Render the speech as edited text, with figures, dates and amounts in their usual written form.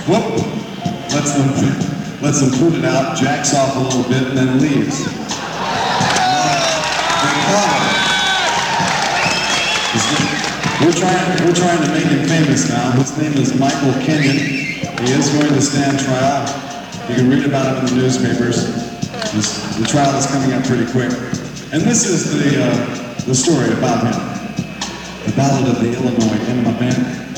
Whoop! Lets them put it out, jacks off a little bit, and then leaves. They caught him. We're trying to make him famous now. His name is Michael Kenyon. He is going to stand trial. You can read about it in the newspapers. The trial is coming up pretty quick. And this is the story about him. The Ballad of the Illinois Enema Band.